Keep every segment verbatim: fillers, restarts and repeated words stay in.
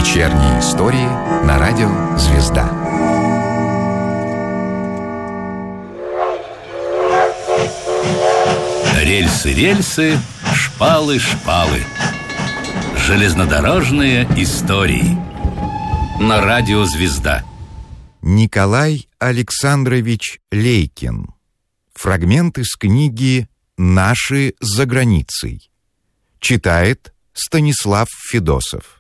Вечерние истории на радио «Звезда». Рельсы, рельсы, шпалы, шпалы. Железнодорожные истории на радио «Звезда». Николай Александрович Лейкин. Фрагмент из книги «Наши за границей». Читает Станислав Федосов.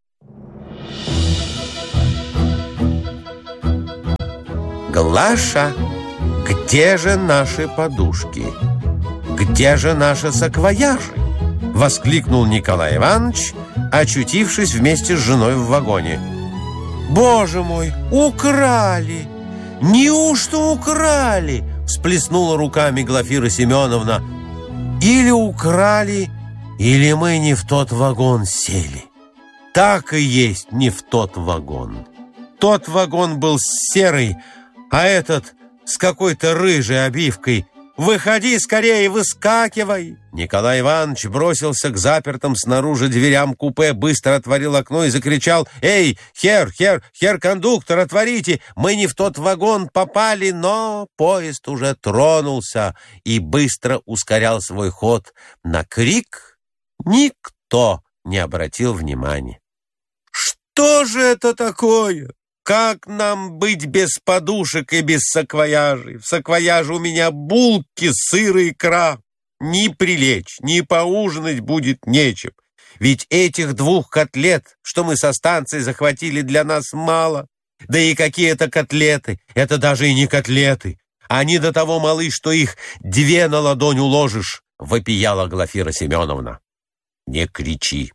Глаша, где же наши подушки? Где же наши саквояжи? Воскликнул Николай Иванович, очутившись вместе с женой в вагоне. Боже мой, украли! Неужто украли? Всплеснула руками Глафира Семеновна. Или украли, или мы не в тот вагон сели. Так и есть, не в тот вагон. Тот вагон был серый, а этот с какой-то рыжей обивкой. «Выходи скорее, выскакивай!» Николай Иванович бросился к запертым снаружи дверям купе, быстро отворил окно и закричал: «Эй, хер, хер, хер-кондуктор, отворите! Мы не в тот вагон попали!» Но поезд уже тронулся и быстро ускорял свой ход. На крик никто не обратил внимания. «Что же это такое? Как нам быть без подушек и без саквояжей? В саквояже у меня булки, сыр и икра. Ни прилечь, ни поужинать будет нечем. Ведь этих двух котлет, что мы со станции захватили, для нас мало. Да и какие это котлеты? Это даже и не котлеты. Они до того малы, что их две на ладонь уложишь», — вопияла Глафира Семеновна. «Не кричи,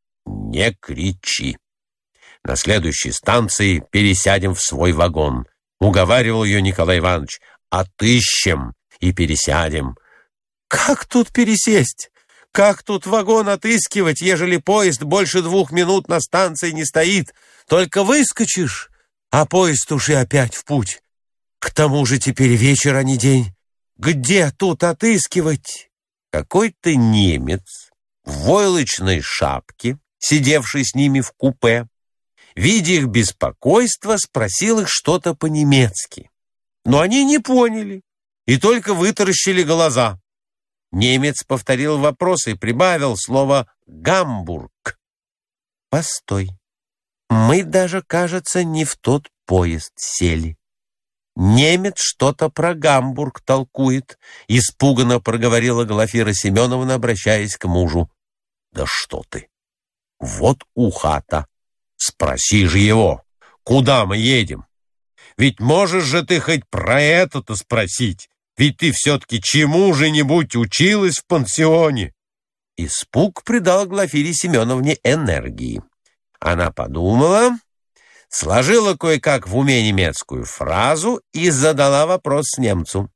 не кричи. На следующей станции пересядем в свой вагон», — уговаривал ее Николай Иванович. «Отыщем и пересядем». «Как тут пересесть? Как тут вагон отыскивать, ежели поезд больше двух минут на станции не стоит? Только выскочишь, а поезд уж и опять в путь. К тому же теперь вечер, а не день. Где тут отыскивать?» Какой-то немец в войлочной шапке, сидевший с ними в купе, видя их беспокойство, спросил их что-то по-немецки. Но они не поняли и только вытаращили глаза. Немец повторил вопрос и прибавил слово «Гамбург». «Постой, мы даже, кажется, не в тот поезд сели. Немец что-то про Гамбург толкует», — испуганно проговорила Глафира Семеновна, обращаясь к мужу. «Да что ты! Вот ухата! Спроси же его, куда мы едем? Ведь можешь же ты хоть про это-то спросить, ведь ты все-таки чему-же-нибудь училась в пансионе». Испуг придал Глафире Семеновне энергии. Она подумала, сложила кое-как в уме немецкую фразу и задала вопрос немцу.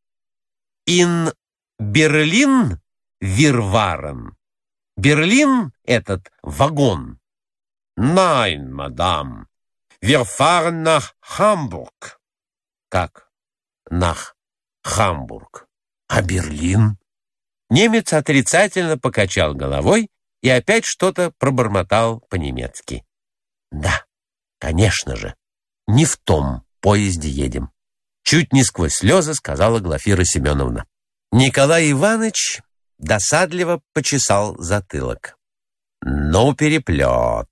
«Ин Берлин вирварен?» Берлин этот вагон. «Nein, мадам, wir fahren nach Hamburg». «Как? Nach Hamburg? А Берлин?» Немец отрицательно покачал головой и опять что-то пробормотал по-немецки. «Да, конечно же, не в том поезде едем», — чуть не сквозь слезы сказала Глафира Семеновна. Николай Иванович досадливо почесал затылок. «Ну, переплет!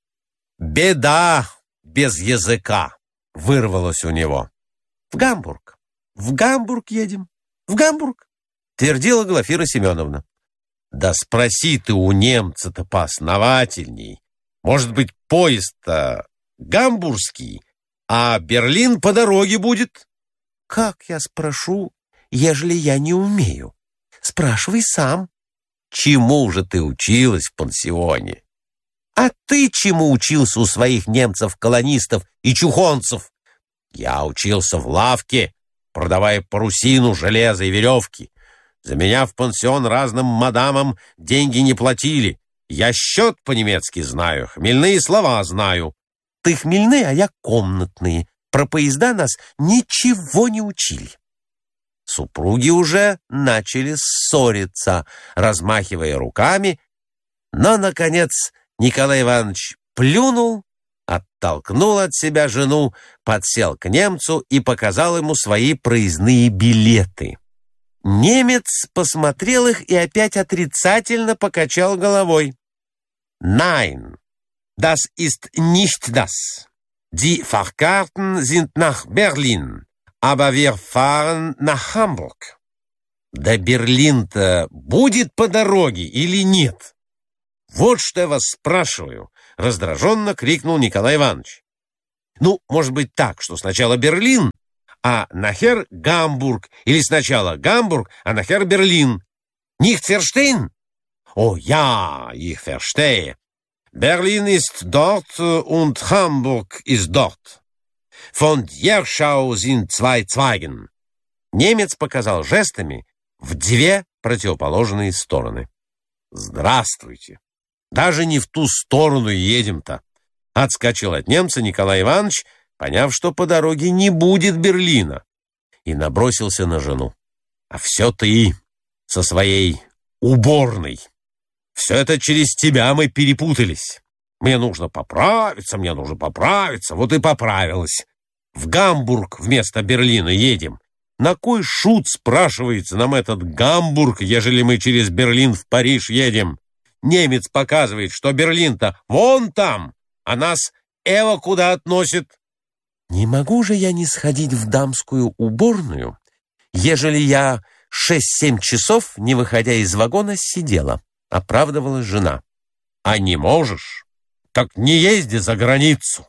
Беда без языка!» — вырвалось у него. «В Гамбург! В Гамбург едем! В Гамбург!» — твердила Глафира Семеновна. «Да спроси ты у немца-то поосновательней. Может быть, поезд-то гамбургский, а Берлин по дороге будет?» «Как я спрошу, ежели я не умею? Спрашивай сам». «Чему же ты училась в пансионе? А ты чему учился у своих немцев-колонистов и чухонцев?» «Я учился в лавке, продавая парусину, железо и веревки. За меня в пансион разным мадамам деньги не платили. Я счет по-немецки знаю, хмельные слова знаю». «Ты хмельные, а я комнатные. Про поезда нас ничего не учили». Супруги уже начали ссориться, размахивая руками, но, наконец, Николай Иванович плюнул Оттолкнул от себя жену, подсел к немцу и показал ему свои проездные билеты. Немец посмотрел их и опять отрицательно покачал головой. «Nein, das ist nicht das. Die Fahrkarten sind nach Berlin, aber wir fahren nach Hamburg». «Да Берлин-то будет по дороге или нет?» «Вот что я вас спрашиваю», — раздраженно крикнул Николай Иванович. «Ну, может быть так, что сначала Берлин, а нахер Гамбург, или сначала Гамбург, а нахер Берлин. Nicht verstehen?» «О, ja, ich verstehe. Berlin ist dort und Hamburg ist dort. Von Jerschau sind zwei Zweigen». Немец показал жестами в две противоположные стороны. «Здравствуйте! Даже не в ту сторону едем-то!» Отскочил от немца Николай Иванович, поняв, что по дороге не будет Берлина, и набросился на жену. «А все ты со своей уборной! Все это через тебя мы перепутались! Мне нужно поправиться, мне нужно поправиться, вот и поправилась! В Гамбург вместо Берлина едем! На кой шут, спрашивается, нам этот Гамбург, ежели мы через Берлин в Париж едем? Немец показывает, что Берлин-то вон там, а нас эво куда относит». «Не могу же я не сходить в дамскую уборную, ежели я шесть-семь часов, не выходя из вагона, сидела», — оправдывалась жена. «А не можешь? Так не езди за границу.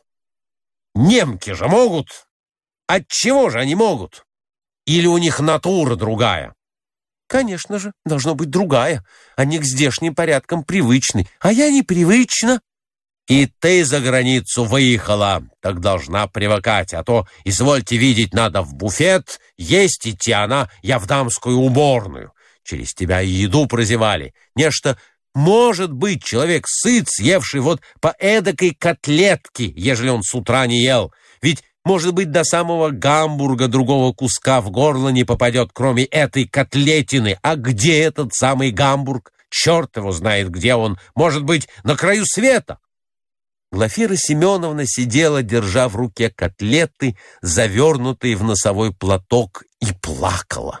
Немки же могут. Отчего же они могут? Или у них натура другая?» «Конечно же, должно быть другая. Они к здешним порядкам привычны, а я не привычна». «И ты за границу выехала, так должна привыкать, а то, извольте видеть, надо в буфет, есть идти, она, я в дамскую уборную. Через тебя и еду прозевали. Нечто, может быть, человек сыт, съевший вот по эдакой котлетке, ежели он с утра не ел. Ведь, может быть, до самого Гамбурга другого куска в горло не попадет, кроме этой котлетины. А где этот самый Гамбург? Черт его знает, где он. Может быть, на краю света». Глафира Семеновна сидела, держа в руке котлеты, завернутые в носовой платок, и плакала.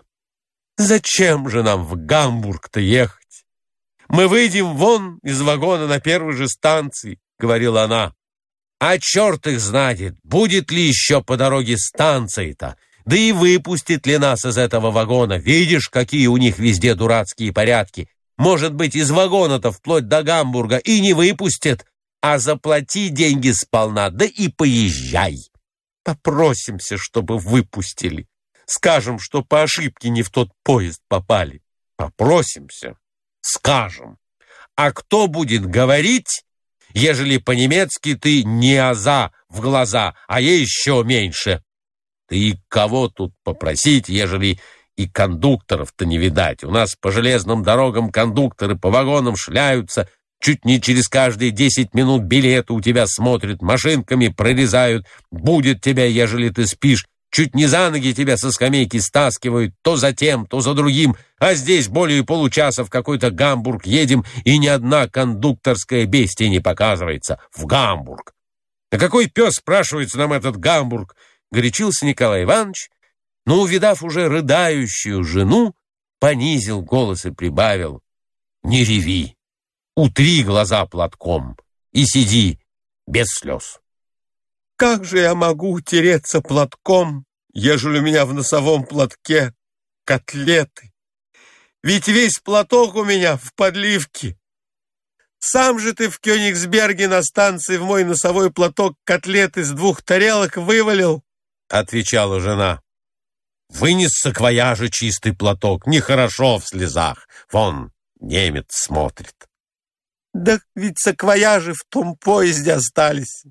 «Зачем же нам в Гамбург-то ехать? Мы выйдем вон из вагона на первой же станции», — говорила она. «А черт их знает, будет ли еще по дороге станции-то, да и выпустит ли нас из этого вагона. Видишь, какие у них везде дурацкие порядки. Может быть, из вагона-то вплоть до Гамбурга и не выпустят. А заплати деньги сполна, да и поезжай. Попросимся, чтобы выпустили. Скажем, что по ошибке не в тот поезд попали. Попросимся, скажем. А кто будет говорить, ежели по-немецки ты не аза в глаза, а ей еще меньше? Ты кого тут попросить, ежели и кондукторов-то не видать? У нас по железным дорогам кондукторы по вагонам шляются, чуть не через каждые десять минут билеты у тебя смотрят, машинками прорезают, будет тебя, ежели ты спишь, чуть не за ноги тебя со скамейки стаскивают, то за тем, то за другим, а здесь более получаса в какой-то Гамбург едем, и ни одна кондукторская бестия не показывается. В Гамбург! А какой пес, спрашивается, нам этот Гамбург? Горячился Николай Иванович, но, увидав уже рыдающую жену, понизил голос и прибавил: «Не реви! Утри глаза платком и сиди без слез». «Как же я могу утереться платком, ежели у меня в носовом платке котлеты? Ведь весь платок у меня в подливке. Сам же ты в Кёнигсберге на станции в мой носовой платок котлеты с двух тарелок вывалил», — отвечала жена. «Вынес с саквояжа чистый платок, нехорошо в слезах. Вон, немец смотрит». «Да ведь саквояжи в том поезде остались».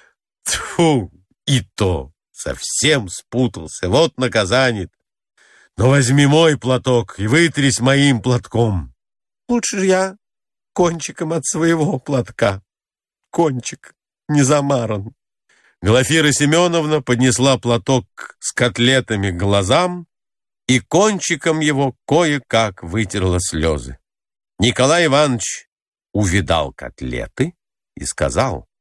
«Тьфу, и то совсем спутался, вот наказание. Но возьми мой платок и вытрись моим платком». «Лучше же я кончиком от своего платка. Кончик не замаран». Глафира Семеновна поднесла платок с котлетами к глазам и кончиком его кое-как вытерла слезы. Николай Иванович увидал котлеты и сказал: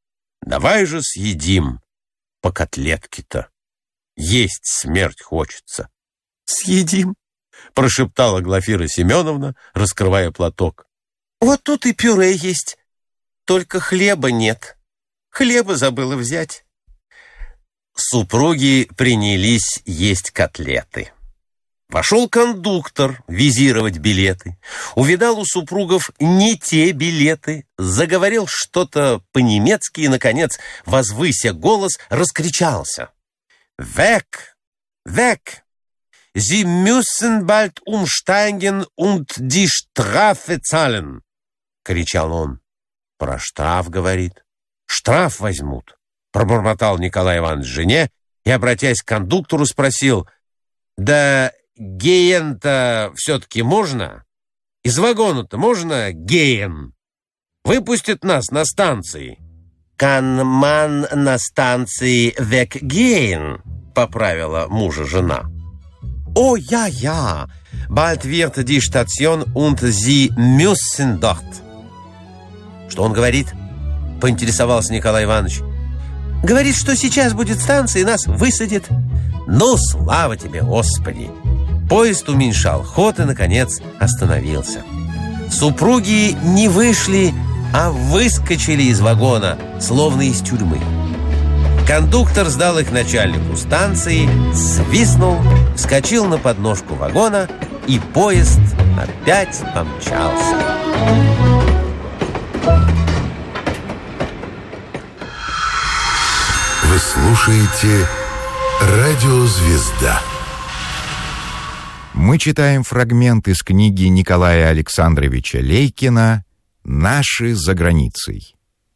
Давай же съедим по котлетке-то. Есть смерть хочется. Съедим, прошептала Глафира Семеновна, раскрывая платок. Вот тут и пюре есть, только хлеба нет. Хлеба забыла взять. Супруги принялись есть котлеты. Вошел кондуктор визировать билеты. Увидал у супругов не те билеты. Заговорил что-то по-немецки и, наконец, возвыся голос, раскричался. «Weg! Weg! Sie müssen bald umsteigen und die Strafe zahlen!» — кричал он. «Про штраф, — говорит. — Штраф возьмут!» — пробормотал Николай Иванович жене и, обратясь к кондуктору, спросил. «Да геен-то все-таки можно? Из вагона-то можно геен? Выпустят нас на станции». «Kann man на станции weggehen?» — поправила мужа жена. «О, я, я! Bald wird die Station und Sie müssen dort!» «Что он говорит?» — поинтересовался Николай Иванович. «Говорит, что сейчас будет станция и нас высадит». «Ну, слава тебе, Господи!» Поезд уменьшал ход и, наконец, остановился. Супруги не вышли, а выскочили из вагона, словно из тюрьмы. Кондуктор сдал их начальнику станции, свистнул, вскочил на подножку вагона, и поезд опять помчался. Вы слушаете «Радио Звезда». Мы читаем фрагмент из книги Николая Александровича Лейкина «Наши за границей».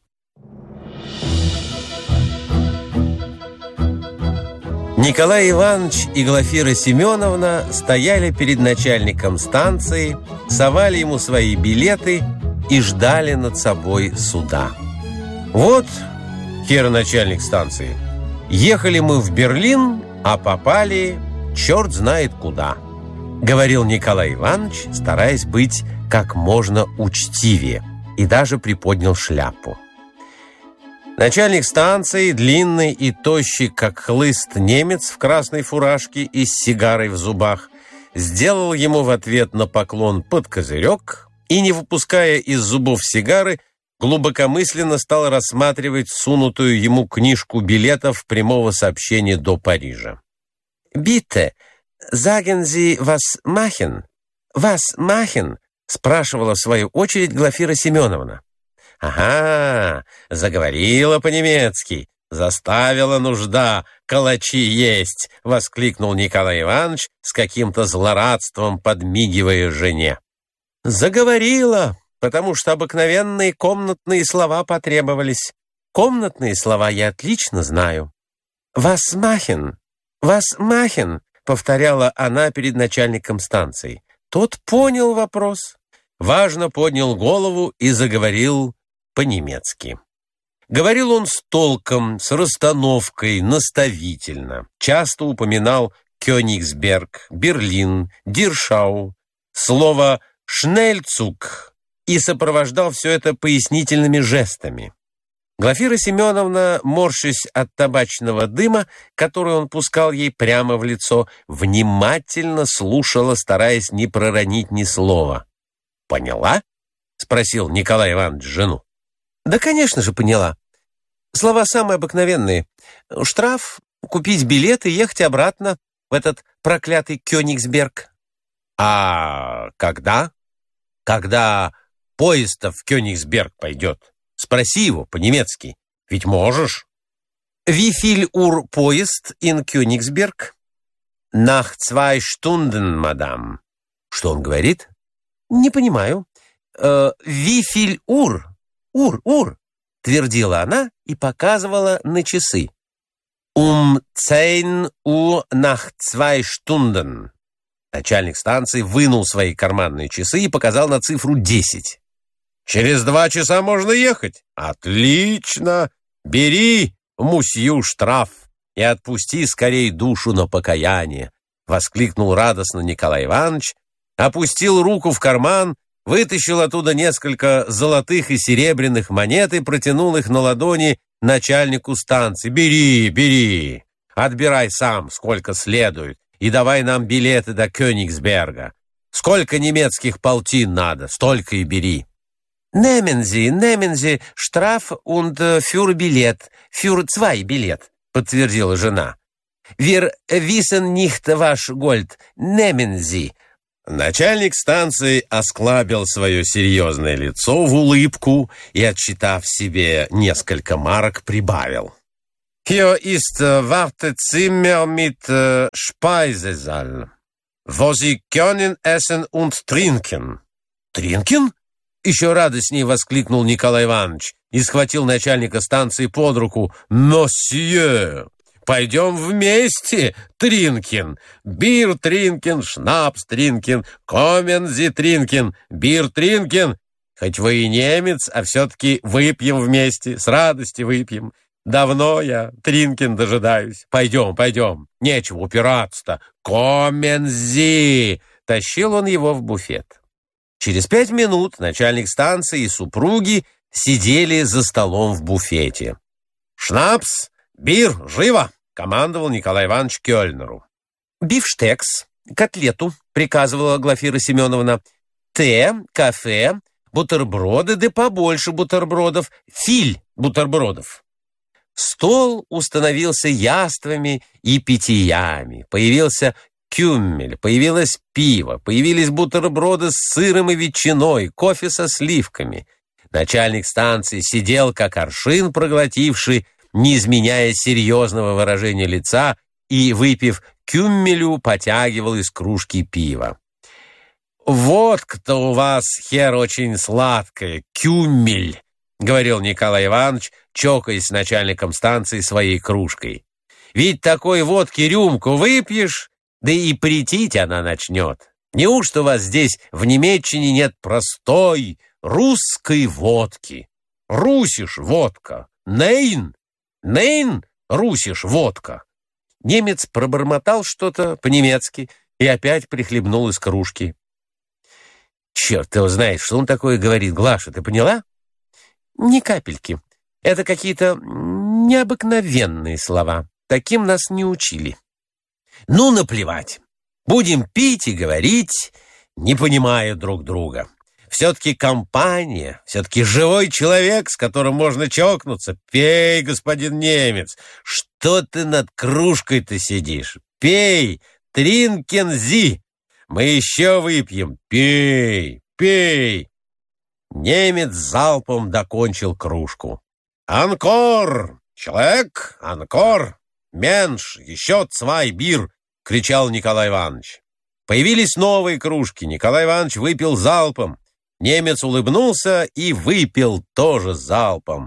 Николай Иванович и Глафира Семеновна стояли перед начальником станции, совали ему свои билеты и ждали над собой суда. «Вот, хер начальник станции, ехали мы в Берлин, а попали черт знает куда», — говорил Николай Иванович, стараясь быть как можно учтивее, и даже приподнял шляпу. Начальник станции, длинный и тощий, как хлыст немец в красной фуражке и с сигарой в зубах, сделал ему в ответ на поклон под козырек и, не выпуская из зубов сигары, глубокомысленно стал рассматривать сунутую ему книжку билетов прямого сообщения до Парижа. «Bitte, sagen Sie, was machen? Was machen?» — спрашивала в свою очередь Глафира Семеновна. «Ага, заговорила по-немецки, заставила нужда калачи есть!» — воскликнул Николай Иванович с каким-то злорадством, подмигивая жене. «Заговорила, потому что обыкновенные комнатные слова потребовались. Комнатные слова я отлично знаю. «Was machen? Was machen?» — повторяла она перед начальником станции. Тот понял вопрос, важно поднял голову и заговорил по-немецки. Говорил он с толком, с расстановкой, наставительно. Часто упоминал Кёнигсберг, Берлин, Диршау, слово «шнельцуг» и сопровождал все это пояснительными жестами. Глафира Семеновна, морщась от табачного дыма, который он пускал ей прямо в лицо, внимательно слушала, стараясь не проронить ни слова. «Поняла?» — спросил Николай Иванович жену. «Да, конечно же, поняла. Слова самые обыкновенные. Штраф, купить билет и ехать обратно в этот проклятый Кёнигсберг». «А когда?» «Когда поезд-то в Кёнигсберг пойдет. Спроси его по-немецки. Ведь можешь». «Wie viel Uhr поезд in Кёнигсберг?» «Nach zwei Stunden, мадам». «Что он говорит?» «Не понимаю». Э, «Wie viel Uhr?» «Ур, ур», — твердила она и показывала на часы. «Um zehn Uhr nach zwei Stunden». Начальник станции вынул свои карманные часы и показал на цифру десять. «Через два часа можно ехать?» «Отлично! Бери, мусью, штраф и отпусти скорей душу на покаяние!» — воскликнул радостно Николай Иванович, опустил руку в карман, вытащил оттуда несколько золотых и серебряных монет и протянул их на ладони начальнику станции: «Бери, бери, отбирай сам, сколько следует, и давай нам билеты до Кёнигсберга. Сколько немецких полтин надо, столько и бери». «Nehmen Sie, nehmen Sie, штраф und für билет, für zwei билет», подтвердила жена. «Wir wissen nicht ваш Gold, nehmen Sie». Начальник станции осклабил свое серьезное лицо в улыбку и, отсчитав себе несколько марок, прибавил: «Hier ist Wartezimmer mit Speisesaal, wo Sie können essen und trinken». «Тринкен?» — еще радостнее воскликнул Николай Иванович и схватил начальника станции под руку. «Мосье, пойдем вместе, Тринкен. Бир Тринкен, шнапс Тринкен, комензи Тринкен, бир Тринкен. Хоть вы и немец, а все-таки выпьем вместе, с радостью выпьем. Давно я, Тринкен, дожидаюсь. Пойдем, пойдем, нечего упираться-то. Комензи!» Тащил он его в буфет. Через пять минут начальник станции и супруги сидели за столом в буфете. «Шнапс! Бир! Живо!» — командовал Николай Иванович кельнеру. «Бифштекс, котлету», — приказывала Глафира Семеновна. «Те, кафе, бутерброды, да побольше бутербродов, филь бутербродов». Стол установился яствами и питьями. Появился кюммель, появилось пиво, появились бутерброды с сыром и ветчиной, кофе со сливками. Начальник станции сидел, как аршин проглотивший, не изменяя серьезного выражения лица, и, выпив кюммелю, потягивал из кружки пива. «Водка-то у вас, хер, очень сладкая, кюммель», — говорил Николай Иванович, чокаясь с начальником станции своей кружкой. «Ведь такой водки рюмку выпьешь, да и претить она начнет. Неужто у вас здесь в Немеччине нет простой русской водки? Русиш водка. Нейн, нейн, русиш водка». Немец пробормотал что-то по-немецки и опять прихлебнул из кружки. «Черт, ты знаешь, что он такое говорит, Глаша, ты поняла?» «Ни капельки. Это какие-то необыкновенные слова. Таким нас не учили». «Ну, наплевать. Будем пить и говорить, не понимая друг друга. Все-таки компания, все-таки живой человек, с которым можно чокнуться. Пей, господин немец. Что ты над кружкой-то сидишь? Пей, тринкензи. Мы еще выпьем. Пей, пей». Немец залпом докончил кружку. «Анкор! Человек! Анкор! Менш! Еще цвай бир!» — кричал Николай Иванович. Появились новые кружки. Николай Иванович выпил залпом. Немец улыбнулся и выпил тоже залпом.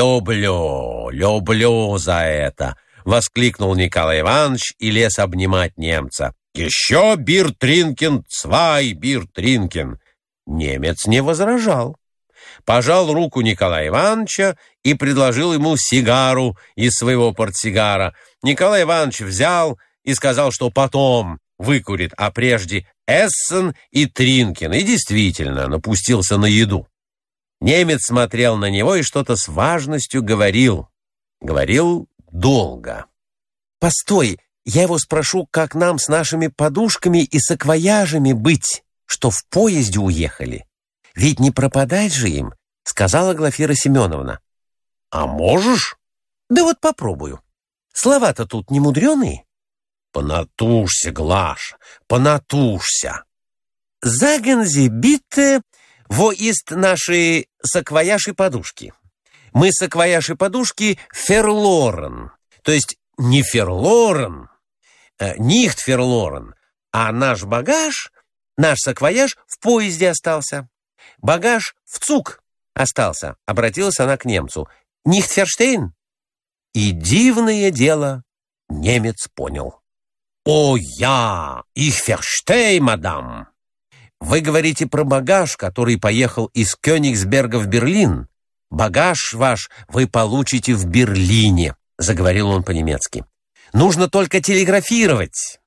«Люблю, люблю за это!» — воскликнул Николай Иванович и лез обнимать немца. «Еще бир тринкен, цвай бир тринкен!» Немец не возражал. Пожал руку Николая Ивановича и предложил ему сигару из своего портсигара. Николай Иванович взял и сказал, что потом выкурит, а прежде эссен и тринкен, и действительно напустился на еду. Немец смотрел на него и что-то с важностью говорил. Говорил долго. «Постой, я его спрошу, как нам с нашими подушками и саквояжами быть, что в поезде уехали. Ведь не пропадать же им», — сказала Глафира Семеновна. «А можешь?» «Да вот попробую. Слова-то тут не мудреные». «Понатушься, Глаша, понатушься». «Sagen Sie bitte, wo ist наши саквояж и подушки? Мы саквояж и подушки verloren, то есть не verloren, nicht verloren, а наш багаж, наш саквояж в поезде остался. Багаж в цуг остался», — обратилась она к немцу. «Nicht verstehen?» И дивное дело немец понял. «О, я! Ich verstehe, мадам! Вы говорите про багаж, который поехал из Кёнигсберга в Берлин. Багаж ваш вы получите в Берлине», — заговорил он по-немецки. «Нужно только телеграфировать».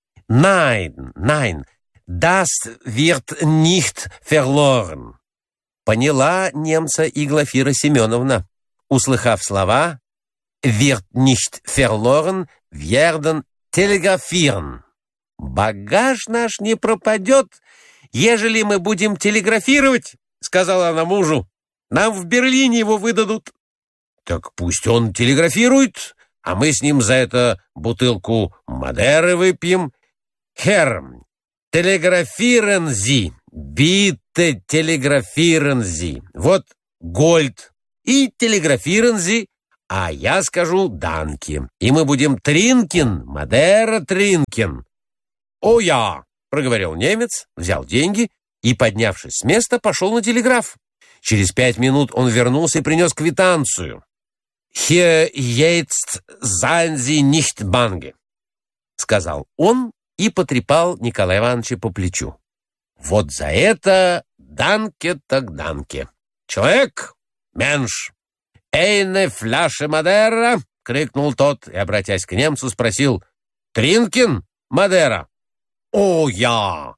«Nein, nein, das wird nicht verloren». Поняла немца и Глафира Семеновна. услыхав слова «wird nicht verloren, werden telegrafieren». «Багаж наш не пропадет, ежели мы будем телеграфировать», — сказала она мужу. «Нам в Берлине его выдадут». «Так пусть он телеграфирует, а мы с ним за это бутылку Мадеры выпьем». «Herr, телеграфиeren Sie, bitte телеграфиeren Sie». Вот Гольд и телеграфиeren Sie, а я скажу «данки». И мы будем тринкен, Мадера тринкен. «О, я!» — проговорил немец, взял деньги и, поднявшись с места, пошел на телеграф. Через пять минут он вернулся и принес квитанцию. «Hier jetzt seien Sie nicht bange», — сказал он и потрепал Николая Ивановича по плечу. «Вот за это данке так данке. Человек, менш, эйне фляше Мадера», — крикнул тот и, обратясь к немцу, спросил: «Тринкен, Мадера?» «О, я!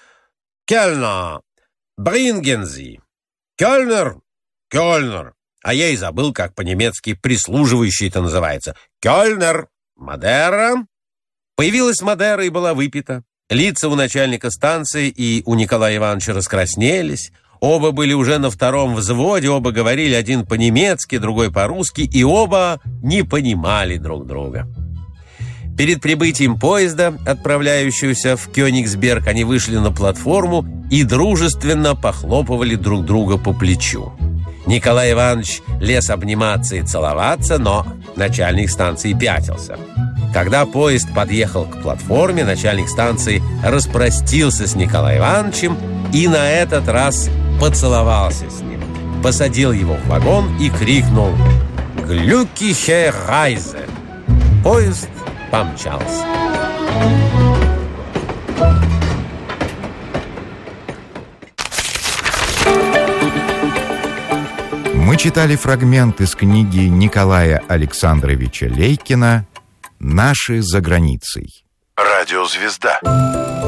Кельнер, bringen Sie!» «Кельнер, Кельнер!» А я и забыл, как по-немецки прислуживающий это называется. «Кельнер, Мадера!» Появилась Мадера и была выпита. Лица у начальника станции и у Николая Ивановича раскраснелись. Оба были уже на втором взводе, оба говорили, один по-немецки, другой по-русски, и оба не понимали друг друга. Перед прибытием поезда, отправляющегося в Кёнигсберг, они вышли на платформу и дружественно похлопывали друг друга по плечу. Николай Иванович лез обниматься и целоваться, но начальник станции пятился. Когда поезд подъехал к платформе, начальник станции распростился с Николаем Ивановичем и на этот раз поцеловался с ним, посадил его в вагон и крикнул «Глюкихе Райзе!». Поезд помчался. Мы читали фрагмент из книги Николая Александровича Лейкина «Наши за границей». Радиозвезда.